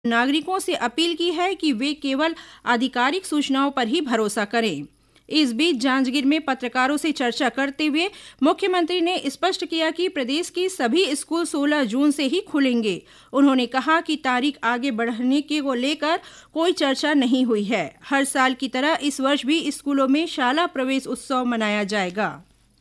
नागरिकों से अपील की है कि वे केवल आधिकारिक सूचनाओं पर ही भरोसा करें। इस बीच जांजगीर में पत्रकारों से चर्चा करते हुए मुख्यमंत्री ने स्पष्ट किया कि प्रदेश के सभी स्कूल 16 जून से ही खुलेंगे। उन्होंने कहा कि तारीख आगे बढ़ने के को लेकर कोई चर्चा नहीं हुई है। हर साल की तरह इस वर्ष भी स्कूलों में शाला प्रवेश उत्सव मनाया जाएगा।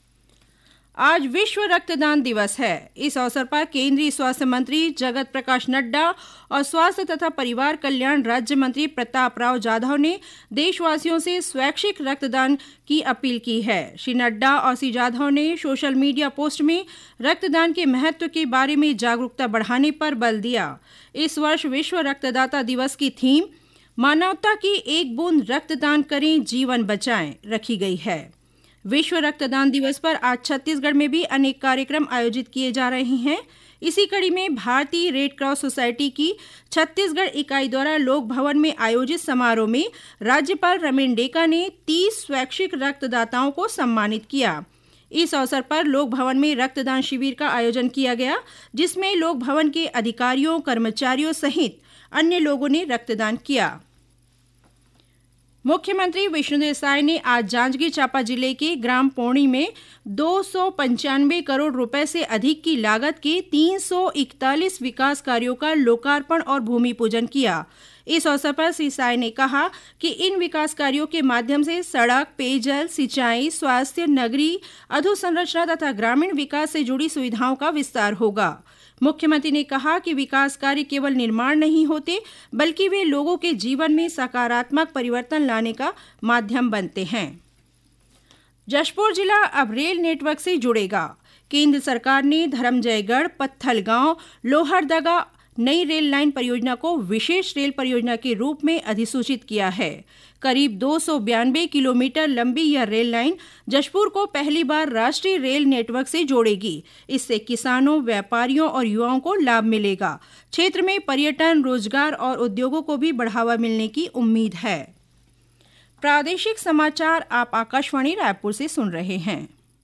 आज विश्व रक्तदान दिवस है। इस अवसर पर केंद्रीय स्वास्थ्य मंत्री जगत प्रकाश नड्डा और स्वास्थ्य तथा परिवार कल्याण राज्य मंत्री प्रताप राव जाधव ने देशवासियों से स्वैच्छिक रक्तदान की अपील की है। श्री नड्डा और श्री जाधव ने सोशल मीडिया पोस्ट में रक्तदान के महत्व के बारे में जागरूकता बढ़ाने पर बल दिया। इस वर्ष विश्व रक्तदाता दिवस की थीम मानवता की एक बूंद रक्तदान करें, जीवन बचाएं रखी गई है। विश्व रक्तदान दिवस पर आज छत्तीसगढ़ में भी अनेक कार्यक्रम आयोजित किए जा रहे हैं। इसी कड़ी में भारतीय रेड क्रॉस सोसाइटी की छत्तीसगढ़ इकाई द्वारा लोक भवन में आयोजित समारोह में राज्यपाल रमेन डेका ने 30 स्वैच्छिक रक्तदाताओं को सम्मानित किया। इस अवसर पर लोक भवन में रक्तदान शिविर का आयोजन किया गया, जिसमें लोक भवन के अधिकारियों, कर्मचारियों सहित अन्य लोगों ने रक्तदान किया। मुख्यमंत्री विष्णुदेव साय ने आज जांजगीर चांपा जिले के ग्राम पौड़ी में 295 करोड़ रुपए से अधिक की लागत के 341 विकास कार्यों का लोकार्पण और भूमि पूजन किया। इस अवसर पर श्री साय ने कहा कि इन विकास कार्यों के माध्यम से सड़क, पेयजल, सिंचाई, स्वास्थ्य, नगरीय अधोसंरचना तथा ग्रामीण विकास से जुड़ी सुविधाओं का विस्तार होगा। मुख्यमंत्री ने कहा कि विकास कार्य केवल निर्माण नहीं होते, बल्कि वे लोगों के जीवन में सकारात्मक परिवर्तन लाने का माध्यम बनते हैं। जशपुर जिला अब रेल नेटवर्क से जुड़ेगा। केंद्र सरकार ने धर्मजयगढ़, पत्थलगांव, लोहरदगा नई रेल लाइन परियोजना को विशेष रेल परियोजना के रूप में अधिसूचित किया है। करीब 292 किलोमीटर लंबी यह रेल लाइन जशपुर को पहली बार राष्ट्रीय रेल नेटवर्क से जोड़ेगी। इससे किसानों, व्यापारियों और युवाओं को लाभ मिलेगा। क्षेत्र में पर्यटन, रोजगार और उद्योगों को भी बढ़ावा मिलने की उम्मीद है। प्रादेशिक समाचार आप आकाशवाणी रायपुर से सुन रहे हैं।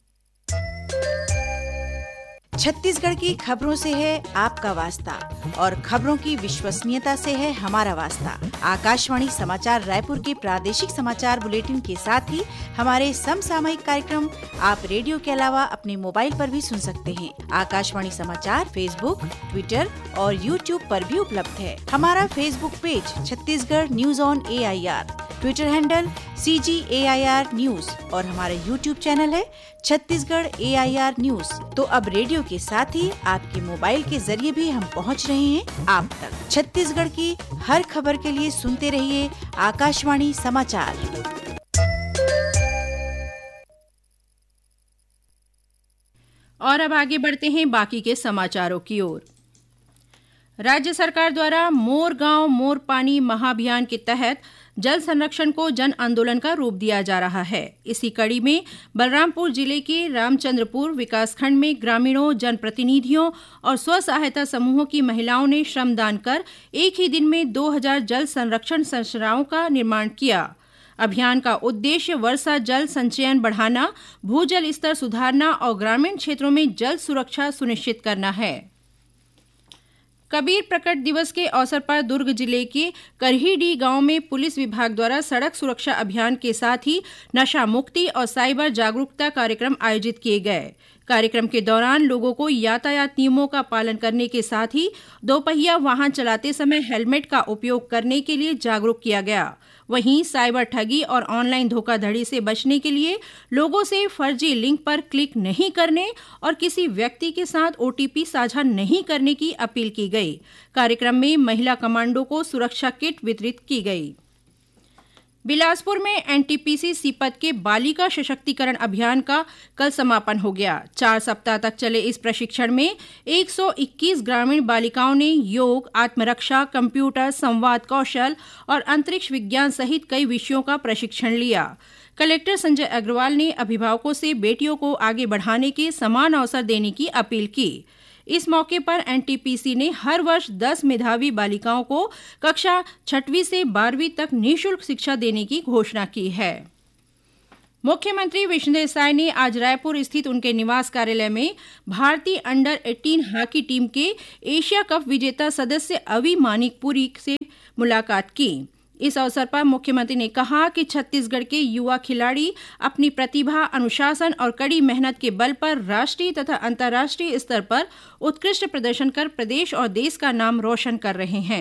छत्तीसगढ़ की खबरों से है आपका वास्ता और खबरों की विश्वसनीयता से है हमारा वास्ता। आकाशवाणी समाचार रायपुर के प्रादेशिक समाचार बुलेटिन के साथ ही हमारे समसामयिक कार्यक्रम आप रेडियो के अलावा अपने मोबाइल पर भी सुन सकते हैं। आकाशवाणी समाचार फेसबुक, ट्विटर और यूट्यूब पर भी उपलब्ध है। हमारा Facebook page Chhattisgarh news on AIR, Twitter handle CGAIR news और हमारा यूट्यूब चैनल है छत्तीसगढ़ AIR न्यूज। तो अब रेडियो के साथ ही आपके मोबाइल के जरिए भी हम पहुंच रहे हैं आप तक। छत्तीसगढ़ की हर खबर के लिए सुनते रहिए आकाशवाणी समाचार। और अब आगे बढ़ते हैं बाकी के समाचारों की ओर। राज्य सरकार द्वारा मोर गांव मोर पानी महाअभियान के तहत जल संरक्षण को जन आंदोलन का रूप दिया जा रहा है। इसी कड़ी में बलरामपुर जिले के रामचंद्रपुर विकासखंड में ग्रामीणों, जनप्रतिनिधियों और स्व सहायता समूहों की महिलाओं ने श्रमदान कर एक ही दिन में 2000 जल संरक्षण संरचनाओं का निर्माण किया। अभियान का उद्देश्य वर्षा जल संचयन बढ़ाना, भूजल स्तर सुधारना और ग्रामीण क्षेत्रों में जल सुरक्षा सुनिश्चित करना है। कबीर प्रकट दिवस के अवसर पर दुर्ग जिले के करहीडी गांव में पुलिस विभाग द्वारा सड़क सुरक्षा अभियान के साथ ही नशा मुक्ति और साइबर जागरूकता कार्यक्रम आयोजित किए गए। कार्यक्रम के दौरान लोगों को यातायात नियमों का पालन करने के साथ ही दोपहिया वाहन चलाते समय हेलमेट का उपयोग करने के लिए जागरूक किया गया। वहीं साइबर ठगी और ऑनलाइन धोखाधड़ी से बचने के लिए लोगों से फर्जी लिंक पर क्लिक नहीं करने और किसी व्यक्ति के साथ OTP साझा नहीं करने की अपील की गई। कार्यक्रम में महिला कमांडो को सुरक्षा किट वितरित की गई। बिलासपुर में NTPC सीपत के बालिका सशक्तिकरण अभियान का कल समापन हो गया। 4 सप्ताह तक चले इस प्रशिक्षण में 121 ग्रामीण बालिकाओं ने योग, आत्मरक्षा, कंप्यूटर, संवाद कौशल और अंतरिक्ष विज्ञान सहित कई विषयों का प्रशिक्षण लिया। कलेक्टर संजय अग्रवाल ने अभिभावकों से बेटियों को आगे बढ़ाने के समान अवसर देने की अपील की। इस मौके पर NTPC ने हर वर्ष 10 मेधावी बालिकाओं को कक्षा 6वीं से 12वीं तक निःशुल्क शिक्षा देने की घोषणा की है। मुख्यमंत्री विष्णुदेव साय ने आज रायपुर स्थित उनके निवास कार्यालय में भारतीय अंडर 18 हॉकी टीम के एशिया कप विजेता सदस्य अवि मानिकपुरी से मुलाकात की। इस अवसर पर मुख्यमंत्री ने कहा कि छत्तीसगढ़ के युवा खिलाड़ी अपनी प्रतिभा, अनुशासन और कड़ी मेहनत के बल पर राष्ट्रीय तथा अंतर्राष्ट्रीय स्तर पर उत्कृष्ट प्रदर्शन कर प्रदेश और देश का नाम रोशन कर रहे हैं।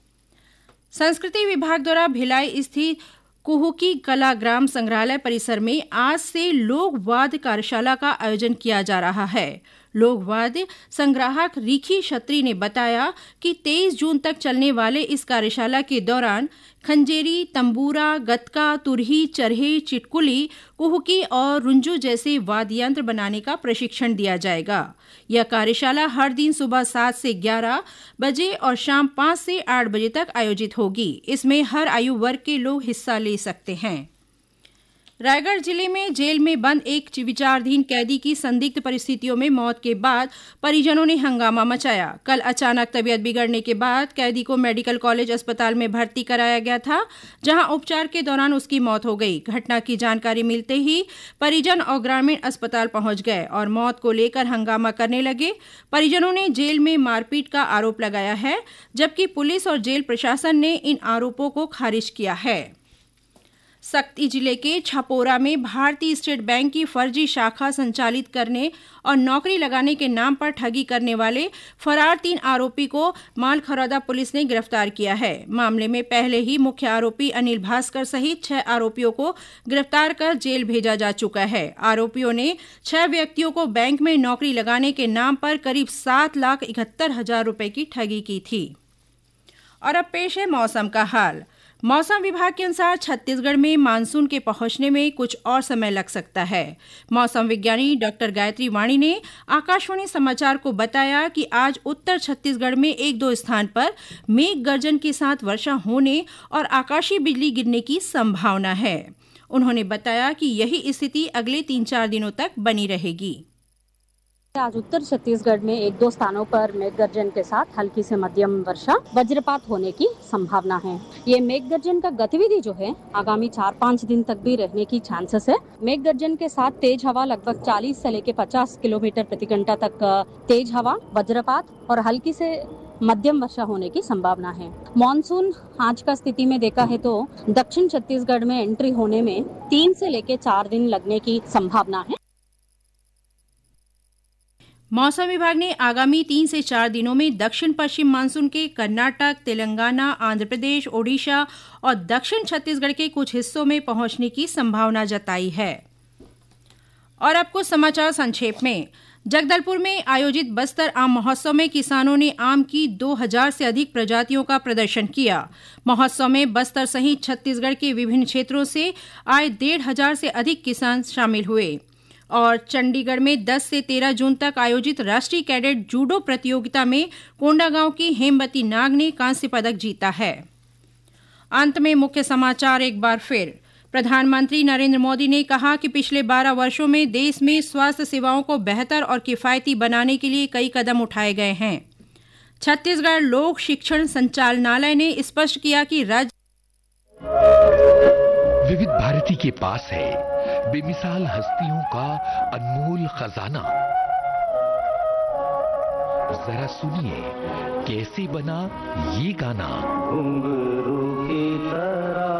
संस्कृति विभाग द्वारा भिलाई स्थित कुहुकी कला ग्राम संग्रहालय परिसर में आज से लोकवाद्य कार्यशाला का आयोजन किया जा रहा है। लोकवाद्य संग्राहक रिखी छत्री ने बताया कि 23 जून तक चलने वाले इस कार्यशाला के दौरान खंजेरी, तंबूरा, गतका, तुरही, चरहे, चिटकुली, कुहुकी और रुंजू जैसे वाद्य यंत्र बनाने का प्रशिक्षण दिया जाएगा। यह कार्यशाला हर दिन सुबह 7 से 11 बजे और शाम 5 से 8 बजे तक आयोजित होगी। इसमें हर आयु वर्ग के लोग हिस्सा ले सकते हैं। रायगढ़ जिले में जेल में बंद एक विचाराधीन कैदी की संदिग्ध परिस्थितियों में मौत के बाद परिजनों ने हंगामा मचाया। कल अचानक तबीयत बिगड़ने के बाद कैदी को मेडिकल कॉलेज अस्पताल में भर्ती कराया गया था, जहां उपचार के दौरान उसकी मौत हो गई। घटना की जानकारी मिलते ही परिजन और ग्रामीण अस्पताल पहुंच गए और मौत को लेकर हंगामा करने लगे। परिजनों ने जेल में मारपीट का आरोप लगाया है, जबकि पुलिस और जेल प्रशासन ने इन आरोपों को खारिज किया है। सक्ती जिले के छपोरा में भारतीय स्टेट बैंक की फर्जी शाखा संचालित करने और नौकरी लगाने के नाम पर ठगी करने वाले फरार 3 आरोपी को मालखरौदा पुलिस ने गिरफ्तार किया है। मामले में पहले ही मुख्य आरोपी अनिल भास्कर सहित 6 आरोपियों को गिरफ्तार कर जेल भेजा जा चुका है। आरोपियों ने 6 व्यक्तियों को बैंक में नौकरी लगाने के नाम पर करीब 7,71,000 रुपए की ठगी की थी। और अब पेश है मौसम का हाल। मौसम विभाग के अनुसार छत्तीसगढ़ में मानसून के पहुंचने में कुछ और समय लग सकता है। मौसम विज्ञानी डॉक्टर गायत्री वाणी ने आकाशवाणी समाचार को बताया कि आज उत्तर छत्तीसगढ़ में 1-2 स्थान पर मेघ गर्जन के साथ वर्षा होने और आकाशीय बिजली गिरने की संभावना है। उन्होंने बताया कि यही स्थिति अगले 3-4 दिनों तक बनी रहेगी। आज उत्तर छत्तीसगढ़ में 1-2 स्थानों पर मेघ गर्जन के साथ हल्की से मध्यम वर्षा, वज्रपात होने की संभावना है। ये मेघ गर्जन का गतिविधि जो है आगामी 4-5 दिन तक भी रहने की चांसेस है। मेघ गर्जन के साथ तेज हवा लगभग 40 से लेकर 50 किलोमीटर प्रति घंटा तक तेज हवा, वज्रपात और हल्की से मध्यम वर्षा होने की संभावना है। मॉनसून आज का स्थिति में देखा है तो दक्षिण छत्तीसगढ़ में एंट्री होने में 3 से लेकर 4 दिन लगने की संभावना है। मौसम विभाग ने आगामी 3 से 4 दिनों में दक्षिण पश्चिम मानसून के कर्नाटक, तेलंगाना, आंध्र प्रदेश, ओडिशा और दक्षिण छत्तीसगढ़ के कुछ हिस्सों में पहुंचने की संभावना जताई है। और अब कुछ समाचार संक्षेप में। जगदलपुर में आयोजित बस्तर आम महोत्सव में किसानों ने आम की 2000 से अधिक प्रजातियों का प्रदर्शन किया। महोत्सव में बस्तर सहित छत्तीसगढ़ के विभिन्न क्षेत्रों से आए 1,500 से अधिक किसान शामिल हुए। और चंडीगढ़ में 10 से 13 जून तक आयोजित राष्ट्रीय कैडेट जूडो प्रतियोगिता में कोंडागांव की हेमवती नाग ने कांस्य पदक जीता है। अंत में मुख्य समाचार एक बार फिर। प्रधानमंत्री नरेंद्र मोदी ने कहा कि पिछले 12 वर्षों में देश में स्वास्थ्य सेवाओं को बेहतर और किफायती बनाने के लिए कई कदम उठाए गए हैं। छत्तीसगढ़ लोक शिक्षण संचालनालय ने स्पष्ट किया कि राज्य विविध भारती के पास है बेमिसाल हस्तियों का अनमोल खजाना। जरा सुनिए कैसे बना ये गाना। घुंघरू की तरह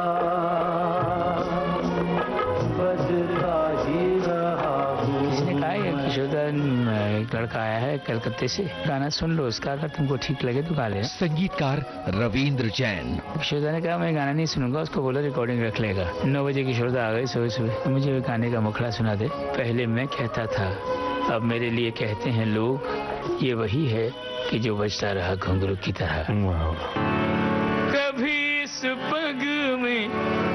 बजता ही रहा। किसने कहा है किशोरदान एक लड़का आया है कलकत्ते से, गाना सुन लो उसका, अगर तुमको ठीक लगे तो गा ले। संगीतकार रविंद्र जैन। किशोरदा ने कहा मैं गाना नहीं सुनूंगा, उसको बोलो रिकॉर्डिंग रख लेगा। 9 बजे किशोरदा आ गए सुबह, तो मुझे गाने का मुखड़ा सुना दे। पहले मैं कहता था, अब मेरे लिए कहते हैं लोग, ये वही है कि जो बजता रहा घुंघरू की तरह। कभी इस पग में